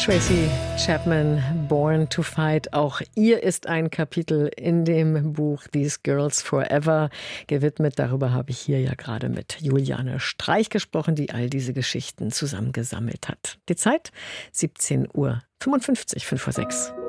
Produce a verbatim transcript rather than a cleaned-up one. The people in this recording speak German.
Tracy Chapman, Born to Fight. Auch ihr ist ein Kapitel in dem Buch These Girls Forever gewidmet. Darüber habe ich hier ja gerade mit Juliane Streich gesprochen, die all diese Geschichten zusammengesammelt hat. Die Zeit siebzehn Uhr fünfundfünfzig, fünf vor sechs.